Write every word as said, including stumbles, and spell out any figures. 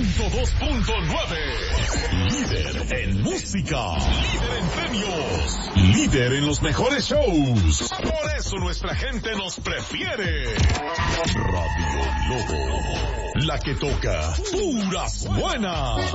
ciento dos punto nueve. Líder en música. Líder en premios. Líder en los mejores shows. Por eso nuestra gente nos prefiere. Radio Globo. La que toca puras buenas.